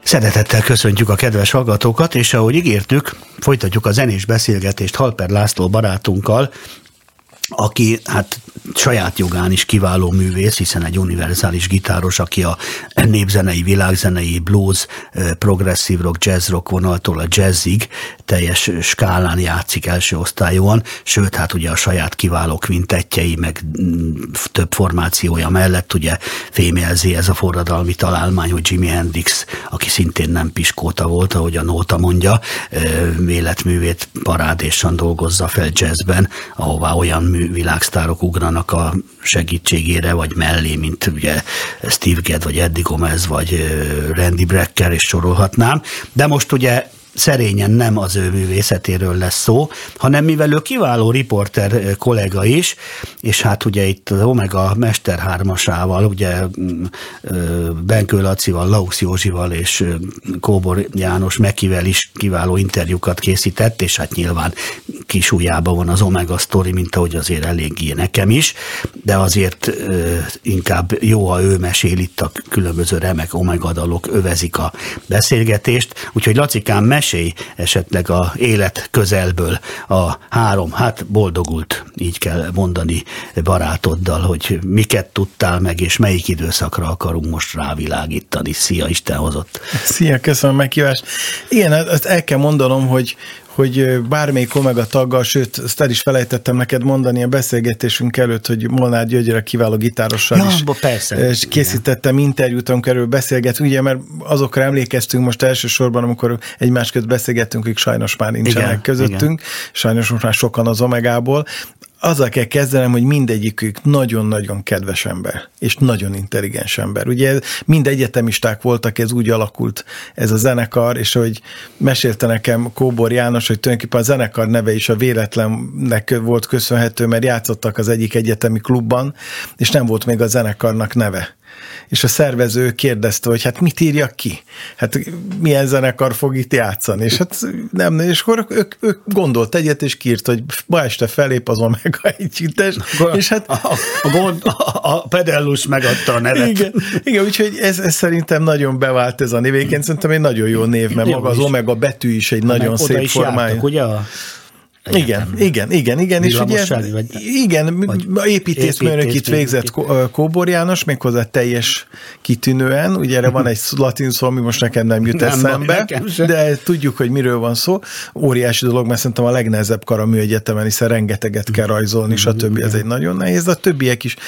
Szeretettel köszöntjük a kedves hallgatókat, és ahogy ígértük, folytatjuk a zenés beszélgetést Halper László barátunkkal, aki hát saját jogán is kiváló művész, hiszen egy univerzális gitáros, aki a népzenei, világzenei, blues, progresszív rock, jazz rock vonaltól a jazzig teljes skálán játszik első osztályúan, sőt, hát ugye a saját kiváló kvintettjei, meg több formációja mellett ugye fémjelzi ez a forradalmi találmány, hogy Jimi Hendrix, aki szintén nem piskóta volt, ahogy a nóta mondja, életművét parádésan dolgozza fel jazzben, ahová olyan világsztárok ugranak a segítségére, vagy mellé, mint ugye Steve Gadd, vagy Eddie Gomez, vagy Randy Brecker, és sorolhatnám. De most ugye szerényen nem az ő művészetéről lesz szó, hanem mivel ő kiváló riporter kollega is, és hát ugye itt az Omega mesterhármasával, ugye Benkő Lacival, Laux Józsival és Kóbor János Mekivel is kiváló interjúkat készített, és hát nyilván kis ujjában van az Omega Story, mint ahogy azért eléggé nekem is, de azért inkább jó, ha ő mesél, itt a különböző remek Omega dalok övezik a beszélgetést, úgyhogy Lacikám, mesélj esetleg a élet közelből a három, hát boldogult, így kell mondani barátoddal, hogy miket tudtál meg, és melyik időszakra akarunk most rávilágítani. Szia, Isten hozott! Szia, köszönöm a meghívást. Igen, ezt el kell mondanom, hogy bármelyik Omega taggal, sőt, ezt el is felejtettem neked mondani a beszélgetésünk előtt, hogy Molnár Györgyre kiváló gitárossal is persze, készítettem interjút, amikor erről beszélgetünk, ugye, mert azokra emlékeztünk most elsősorban, amikor egymás között beszélgettünk, hogy sajnos már nincsenek közöttünk, sajnos most már sokan az Omegából. Azzal kell kezdenem, hogy mindegyikük nagyon-nagyon kedves ember, és nagyon intelligens ember. Ugye mind egyetemisták voltak, ez úgy alakult ez a zenekar, és ahogy mesélte nekem Kóbor János, hogy tulajdonképpen a zenekar neve is a véletlennek volt köszönhető, mert játszottak az egyik egyetemi klubban, és nem volt még a zenekarnak neve. És a szervező kérdezte, hogy hát mit írjak ki? Hát milyen zenekar fog itt játszani? És hát nem, és akkor ők gondolt egyet, és kiírt, hogy ma este felép az Omega együttes, és hát a pedellus megadta a nevet. Igen, úgyhogy ez szerintem nagyon bevált ez a név. Én szerintem egy nagyon jó név, mert maga az Omega betű is egy nagyon szép formája. Ugye Igen, és ugye építészmérnökit végzett Kóbor János, méghozzá teljes kitűnően, ugye erre van egy latin szó, ami most nekem nem jut eszembe, de tudjuk, hogy miről van szó. Óriási dolog, mert szerintem a legnehezebb kar a műegyetemen, hiszen rengeteget kell rajzolni, stb. Ez egy nagyon nehéz, de a többiek is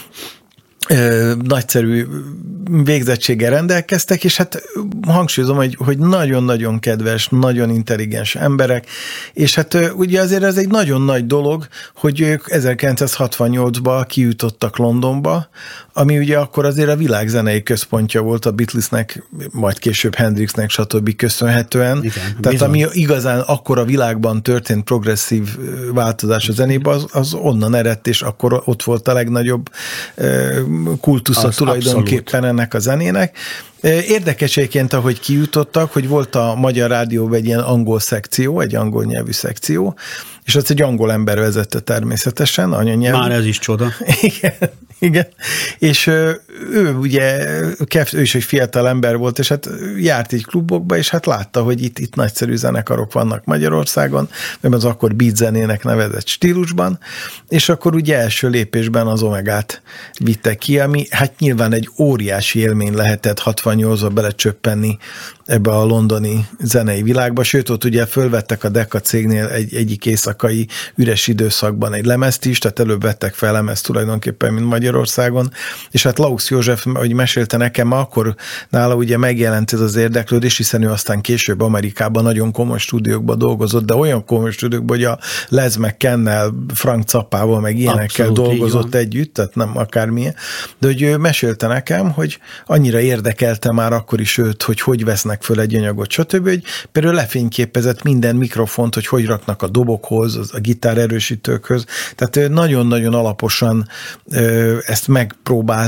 nagyszerű végzettséggel rendelkeztek, és hát hangsúlyozom, hogy nagyon-nagyon kedves, nagyon intelligens emberek, és hát ugye azért ez egy nagyon nagy dolog, hogy ők 1968-ban kijutottak Londonba, ami ugye akkor azért a világzenei központja volt a Beatlesnek, majd később Hendrixnek, stb. Köszönhetően. Igen, tehát bizony. Ami igazán akkor a világban történt progresszív változás a zenében, az onnan eredt, és akkor ott volt a legnagyobb kultusza tulajdonképpen ennek a zenének. Érdekes egyébként, ahogy kijutottak, hogy volt a Magyar Rádióban egy ilyen angol szekció, egy angol nyelvű szekció, és az egy angol ember vezette természetesen, anyanyelvű. Már ez is csoda. Igen. És ő ugye, ő is egy fiatal ember volt, és hát járt így klubokba, és hát látta, hogy itt nagyszerű zenekarok vannak Magyarországon, mert az akkor beat zenének nevezett stílusban, és akkor ugye első lépésben az Omegát vitte ki, ami hát nyilván egy óriási élmény lehetett 68-ba belecsöppenni ebbe a londoni zenei világba, sőt, ott ugye fölvettek a Decca cégnél egyik éjszakai üres időszakban egy lemezt is, tehát előbb vettek fel lemezt tulajdonképpen, mint Magyarországon, és hát Laux József, ahogy mesélte nekem, akkor nála ugye megjelent ez az érdeklődés, hiszen ő aztán később Amerikában nagyon komoly stúdiókban dolgozott, de olyan komoly stúdiókban, hogy a Les McCannel, Frank Zappával, meg ilyenekkel abszolút dolgozott együtt, tehát nem akármilyen, de hogy ő mesélte nekem, hogy annyira érdekelte már akkor is őt, hogy vesznek föl egy anyagot, stb., hogy például lefényképezett minden mikrofont, hogy raknak a dobokhoz, a gitár erősítőkhöz, tehát nagyon-nagyon alaposan ezt megpróbálta onnan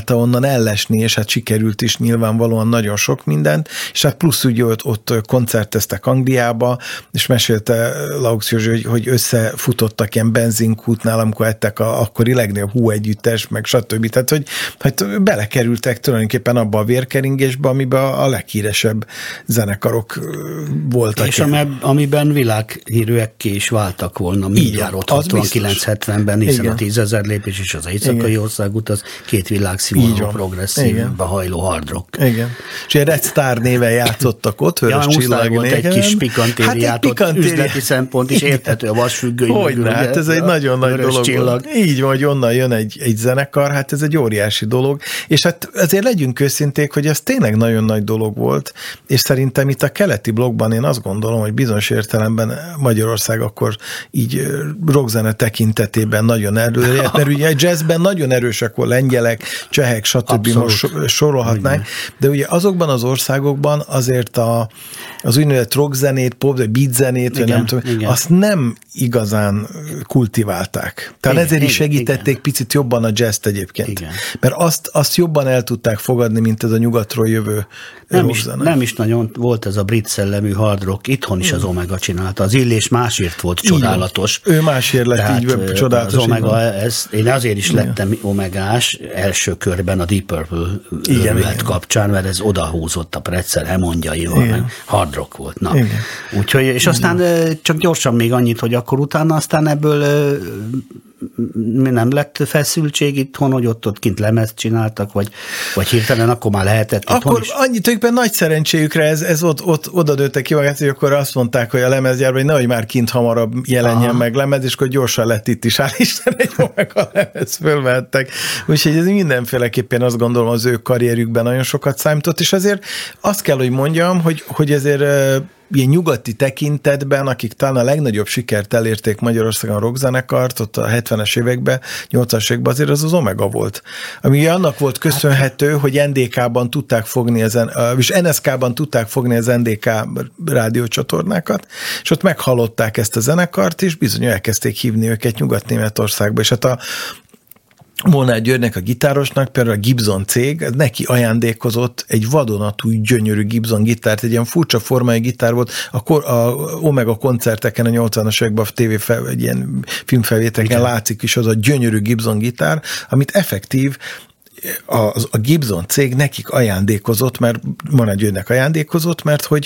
jobban ellesni, és hát sikerült is nyilvánvalóan nagyon sok mindent, és hát plusz ugye ott koncerteztek Angliába, és mesélte Laux Józsi, hogy összefutottak ilyen benzinkútnál, amikor ettek a akkori legnagyobb Hú együttes, meg stb. Tehát, hogy belekerültek tulajdonképpen abba a vérkeringésbe, amiben a leghíresebb zenekarok voltak. És amiben világhírűekké is váltak volna mindjárt ott 69-70-ben, hiszen a 10 000 lépés és az Éjszakai Országút az 2 világszínvonalú progresszívbe hajló hard rock. Igen. És ilyen Red Star néven játszottak ott, Vörös Csillag volt egy kis pikantériát, ott üzleti szempont is érthető a vasfüggöny. Hogyne, hát ez egy nagyon nagy dolog. Csillag. Így van, hogy onnan jön egy zenekar, hát ez egy óriási dolog, és hát azért legyünk őszinték, hogy ez tényleg nagyon nagy dolog volt, és szerintem itt a keleti blokkban én azt gondolom, hogy bizonyos értelemben Magyarország akkor így rockzene tekintetében nagyon erős, mert ugye jazzben nagyon erősek volt lengyelek, csehek, stb. Most sorolhatnánk, de ugye azokban az országokban azért az úgynevezett rockzenét, pop, vagy beatzenét, vagy nem tudom, azt nem igazán kultiválták. Tehát ezért is segítették picit jobban a jazzt egyébként. Igen. Mert azt jobban el tudták fogadni, mint ez a nyugatról jövő rockzene. Nem is nagyon volt ez a brit szellemű hard rock. Itthon is az Omega csinálta. Az Illés másért volt csodálatos. Ő másért lett így csodálatos. Az Omega, én azért is lettem omegás első körben a Deep Purple őrület kapcsán, mert ez odahúzott a Pretzel Hemondjaival, hard rock volt. Na. Úgyhogy, és aztán csak gyorsan még annyit, hogy akkor utána aztán ebből nem lett feszültség itthon, hogy ott kint lemezt csináltak, vagy hirtelen akkor már lehetett itthon akkor is? Annyit tulajdonképpen nagy szerencséjükre ez ott oda dőltek ki magát, hogy akkor azt mondták, hogy a lemezgyárban, hogy nehogy már kint hamarabb jelenjen meg lemez, és akkor gyorsan lett itt is, hál' Isten, egy meg a lemez fölvehettek. Úgyhogy ez mindenféleképpen azt gondolom az ő karrierükben nagyon sokat számított, és azért azt kell, hogy mondjam, hogy ezért ilyen nyugati tekintetben, akik talán a legnagyobb sikert elérték Magyarországon a rockzenekart, ott a 70-es években, 80-as években azért az Omega volt. Ami annak volt köszönhető, hogy NDK-ban tudták fogni, és NSK-ban tudták fogni az NDK rádiócsatornákat, és ott meghallották ezt a zenekart, és bizony elkezdték hívni őket Nyugat-Németországba, és hát a Molnár Györgynek, a gitárosnak, például a Gibson cég, neki ajándékozott egy vadonatúj gyönyörű Gibson gitárt, egy ilyen furcsa formájú gitár volt, a Omega koncerteken, a 80-as években egy ilyen filmfelvételeken látszik is az a gyönyörű Gibson gitár, amit effektív a Gibson cég nekik ajándékozott, mert Molnár Györgynek ajándékozott, mert hogy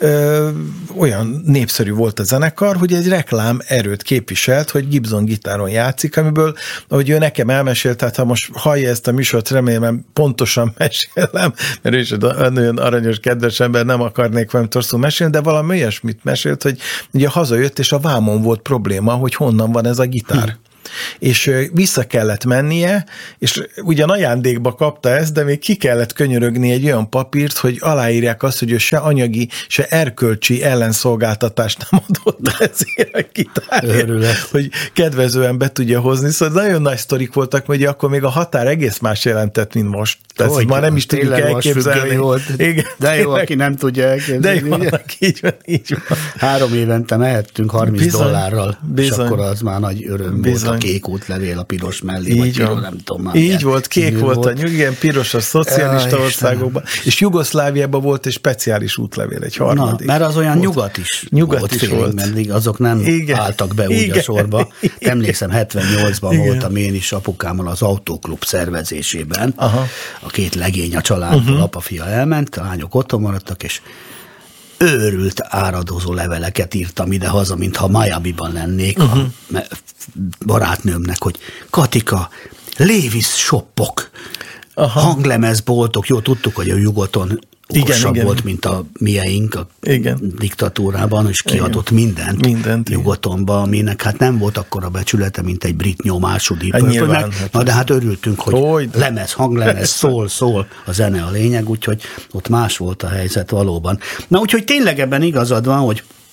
olyan népszerű volt a zenekar, hogy egy reklám erőt képviselt, hogy Gibson gitáron játszik, amiből, ahogy ő nekem elmesélt, tehát ha most hallja ezt a műsort, remélem pontosan mesélem, mert ő is olyan aranyos, kedves ember, nem akarnék valami torszul mesélni, de valami olyasmit mesélt, hogy ugye hazajött, és a vámon volt probléma, hogy honnan van ez a gitár. És vissza kellett mennie, és ugyan ajándékba kapta ezt, de még ki kellett könyörögni egy olyan papírt, hogy aláírják azt, hogy ő se anyagi, se erkölcsi ellenszolgáltatást nem adott ezért a gitárért, hogy kedvezően be tudja hozni. Szóval nagyon nagy sztorik voltak, hogy akkor még a határ egész más jelentett, mint most. Tehát már nem is tudjuk elképzelni. Igen, de jó, aki nem tudja elképzelni. De jó, így van. 3 évente mehettünk $30, és akkor az már nagy öröm volt. A kék útlevél a piros mellé, így vagy piros, nem tudom már. Így volt, kék volt a igen, piros a szocialista országokban, és Jugoszláviában volt egy speciális útlevél, egy harmadik. Na, mert az olyan nyugat is volt. Mert azok nem álltak be úgy a sorba. Emlékszem, 78-ban voltam én is apukámmal az autóklub szervezésében. Aha. A 2 legény a családból, apa-fia elment, a lányok otthon maradtak, és őrült áradozó leveleket írtam ide-haza, mintha Miami-ban lennék a barátnőmnek, hogy Katika, Levis shoppok, hanglemezboltok, jó, tudtuk, hogy a Jugoton okosabb volt, mint a mieink a diktatúrában, és kiadott mindent Jugotonba, aminek hát nem volt akkora becsülete, mint egy brit nyomású díjpörpönek. Na de hát örültünk, hogy lemez, hanglemez, szól, a zene a lényeg, úgyhogy ott más volt a helyzet valóban. Na úgyhogy tényleg ebben igazad van, hogy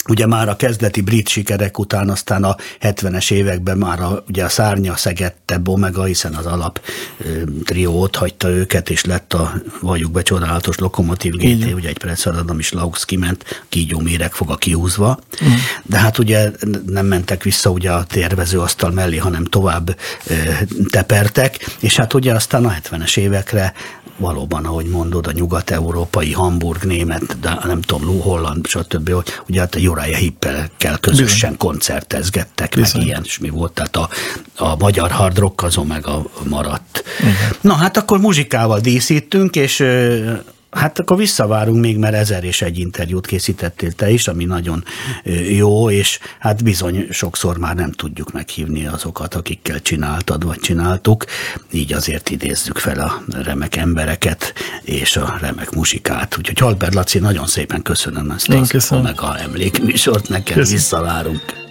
Ugye már a kezdeti brit sikerek után, aztán a 70-es években már ugye a szárnya szegette Omega, hiszen az alap trió ott hagyta őket, és lett a valljuk be csodálatos Lokomotív GT, ugye egy percadom is Laux kiment, kígyó méregfoga kihúzva, de hát ugye nem mentek vissza ugye a tervezőasztal mellé, hanem tovább tepertek, és hát ugye aztán a 70-es évekre valóban, ahogy mondod, a nyugat-európai, Hamburg, német, de nem tudom, holland, stb., hogy ugye hát a Uriah Heep-kel közösen koncertezgettek, meg ilyen is mi volt, tehát a magyar hard rock az Omega maradt. Na hát akkor muzsikával díszítünk, és hát akkor visszavárunk még, mert 1001 interjút készítettél te is, ami nagyon jó, és hát bizony sokszor már nem tudjuk meghívni azokat, akikkel csináltad, vagy csináltuk, így azért idézzük fel a remek embereket, és a remek muzsikát. Úgyhogy Halper Laci, nagyon szépen köszönöm ezt az Omega emlékműsort, neked visszavárunk.